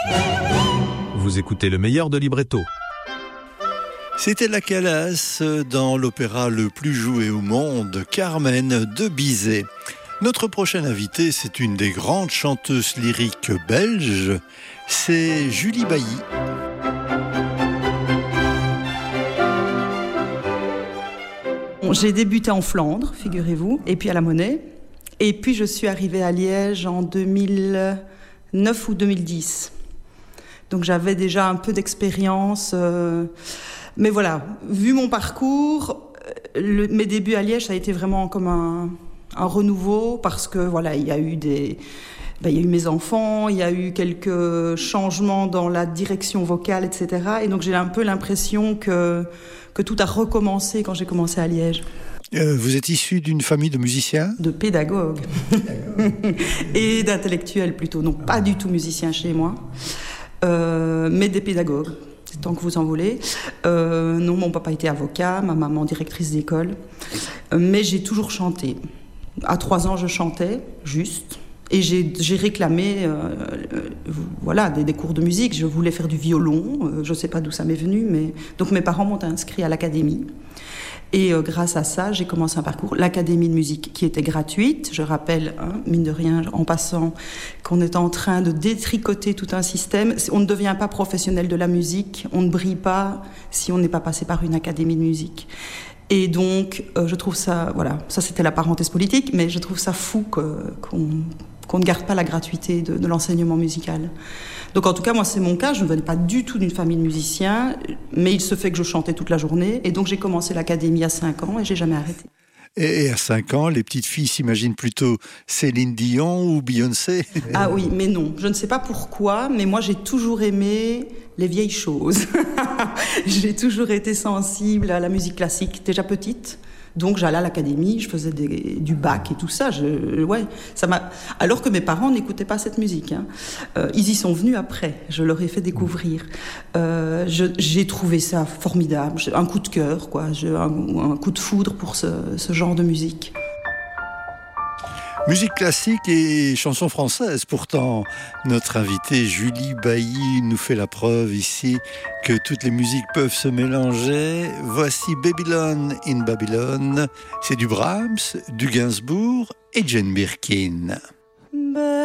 Vous écoutez le meilleur de Libretto. C'était la Calas dans l'opéra le plus joué au monde, Carmen de Bizet. Notre prochaine invitée, c'est une des grandes chanteuses lyriques belges, c'est Julie Bailly. J'ai débuté en Flandre, figurez-vous, et puis à la Monnaie. Et puis je suis arrivée à Liège en 2009 ou 2010. Donc j'avais déjà un peu d'expérience. Mais voilà, vu mon parcours, mes débuts à Liège, ça a été vraiment comme un renouveau parce que voilà, il y a eu il y a eu mes enfants, il y a eu quelques changements dans la direction vocale, etc. Et donc j'ai un peu l'impression que tout a recommencé quand j'ai commencé à Liège. Vous êtes issu d'une famille de musiciens ? De pédagogues. Et d'intellectuels plutôt. Donc pas du tout musiciens chez moi, mais des pédagogues. Tant que vous en voulez. Non, mon papa était avocat, ma maman directrice d'école. Mais j'ai toujours chanté. À 3 ans, je chantais, juste. Et j'ai réclamé des cours de musique. Je voulais faire du violon. Je ne sais pas d'où ça m'est venu. Mais... Donc mes parents m'ont inscrit à l'académie. Et grâce à ça, j'ai commencé un parcours, l'académie de musique, qui était gratuite. Je rappelle, mine de rien, en passant, qu'on est en train de détricoter tout un système. On ne devient pas professionnel de la musique, on ne brille pas si on n'est pas passé par une académie de musique. Et donc, je trouve ça, voilà, ça c'était la parenthèse politique, mais je trouve ça fou qu'on ne garde pas la gratuité de l'enseignement musical. Donc en tout cas, moi c'est mon cas, je ne venais pas du tout d'une famille de musiciens, mais il se fait que je chantais toute la journée, et donc j'ai commencé l'académie à 5 ans et j'ai jamais arrêté. Et à 5 ans, les petites filles s'imaginent plutôt Céline Dion ou Beyoncé. Ah oui, mais non, je ne sais pas pourquoi, mais moi j'ai toujours aimé les vieilles choses. J'ai toujours été sensible à la musique classique, déjà petite. Donc j'allais à l'académie, je faisais du bac et tout ça. Ça m'a. Alors que mes parents n'écoutaient pas cette musique. Ils y sont venus après. Je leur ai fait découvrir. J'ai trouvé ça formidable. Un coup de cœur, quoi. Un coup de foudre pour ce genre de musique. Musique classique et chansons françaises. Pourtant, notre invitée Julie Bailly nous fait la preuve ici que toutes les musiques peuvent se mélanger. Voici Babylon in Babylon. C'est du Brahms, du Gainsbourg et Jane Birkin.